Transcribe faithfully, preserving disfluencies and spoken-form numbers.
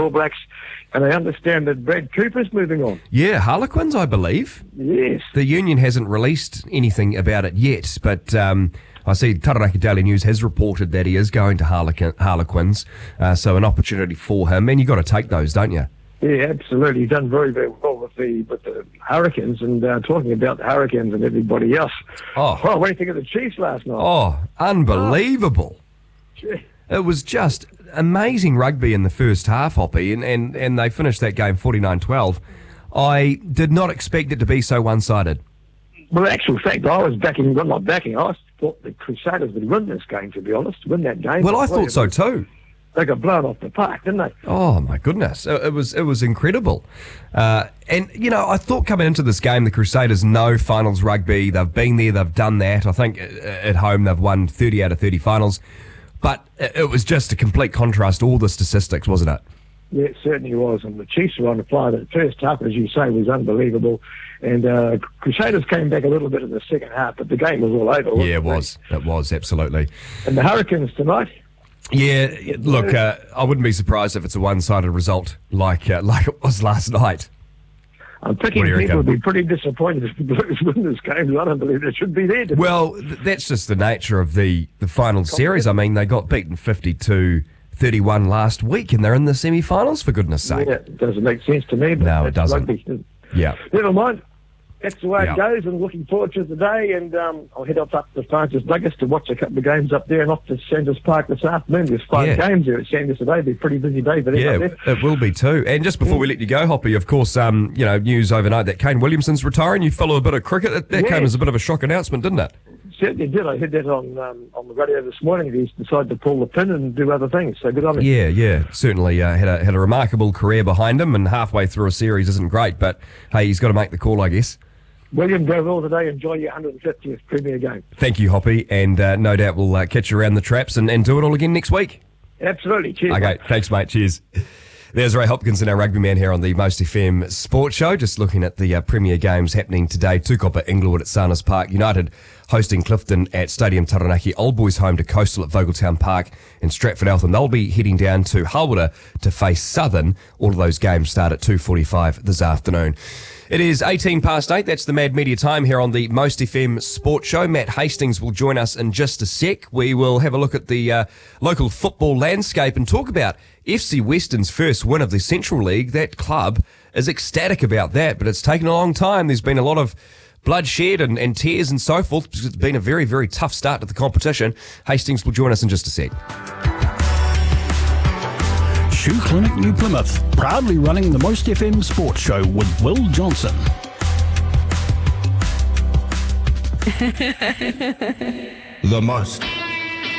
All Blacks, and I understand that Brad Cooper's moving on. Yeah, Harlequins, I believe. Yes. The union hasn't released anything about it yet, but um, I see Taranaki Daily News has reported that he is going to Harlequin, Harlequins, uh, so an opportunity for him, and you've got to take those, don't you? Yeah, absolutely. He's done very, very well with the with the Hurricanes, and uh, talking about the Hurricanes and everybody else. Oh, well, what do you think of the Chiefs last night? Oh, unbelievable. Oh. It was just amazing rugby in the first half, Hoppy, and, and, and they finished that game forty-nine twelve. I did not expect it to be so one-sided. Well, in actual fact, I was backing, well, not backing, I thought the Crusaders would win this game, to be honest, win that game. Well, I thought so too. They got blown off the park, didn't they? Oh my goodness, it, it was it was incredible. Uh, and you know, I thought coming into this game, the Crusaders know finals rugby. They've been there, they've done that. I think at home they've won thirty out of thirty finals. But it was just a complete contrast to all the statistics, wasn't it? Yeah, it certainly was. And the Chiefs were on the fly. The first half, as you say, was unbelievable. And uh, Crusaders came back a little bit in the second half, but the game was all over. Yeah, it was. It was, absolutely. And the Hurricanes tonight? Yeah, look, uh, I wouldn't be surprised if it's a one-sided result like uh, like it was last night. I'm thinking people would be pretty disappointed if the Blues win this game. I don't believe they should be there. Well, th- that's just the nature of the, the final series. I mean, they got beaten fifty-two thirty-one last week, and they're in the semi-finals, for goodness sake. Yeah, it doesn't make sense to me. But no, it doesn't. Rugby. Yeah. Never mind. That's the way yeah. it goes, and looking forward to the day. And um, I'll head off up to Francis Douglas to watch a couple of games up there, and off to Sanders Park this afternoon. There's five yeah. games there at Sanders today. It'll be a pretty busy day for them. Yeah, up there. It will be too. And just before yeah. we let you go, Hoppy, of course, um, you know, news overnight that Kane Williamson's retiring. You follow a bit of cricket. That, that yeah. came as a bit of a shock announcement, didn't it? Certainly did. I heard that on um, on the radio this morning. He's decided to pull the pin and do other things. So good on him. Yeah, yeah. Certainly uh, had a had a remarkable career behind him, and halfway through a series isn't great. But hey, he's got to make the call, I guess. William, go well today. Enjoy your one hundred fiftieth Premier game. Thank you, Hoppy, and uh, no doubt we'll uh, catch you around the traps and, and do it all again next week. Absolutely. Cheers. Okay, mate. Thanks, mate. Cheers. There's Ray Hopkinson, our rugby man here on the Most F M Sports Show, just looking at the uh, Premier games happening today. Tukopa Inglewood at Sanders Park, United hosting Clifton at Stadium Taranaki, Old Boys home to Coastal at Vogeltown Park, and Stratford Eltham. They'll be heading down to Harwater to face Southern. All of those games start at two forty-five this afternoon. It is eighteen past eight. That's the Mad Media time here on the Most F M Sports Show. Matt Hastings will join us in just a sec. We will have a look at the uh, local football landscape and talk about F C Western's first win of the Central League. That club is ecstatic about that, but it's taken a long time. There's been a lot of bloodshed and, and tears and so forth. It's been a very, very tough start to the competition. Hastings will join us in just a sec. Shoe Clinic New Plymouth, proudly running the Most F M Sports Show with Will Johnson. The Most.